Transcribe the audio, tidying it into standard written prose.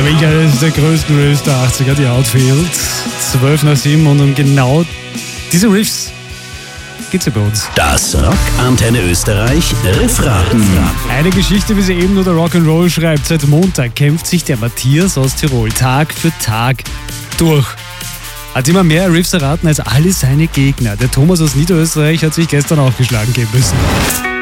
welcher eines der größten Riffs der 80er, die Outfield. 12:07 und um genau diese Riffs geht's ja bei uns. Das Rock Antenne Österreich Riffraten. Eine Geschichte, wie sie eben nur der Rock'n'Roll schreibt. Seit Montag kämpft sich der Matthias aus Tirol Tag für Tag durch. Hat immer mehr Riffs erraten als alle seine Gegner. Der Thomas aus Niederösterreich hat sich gestern auch geschlagen geben müssen.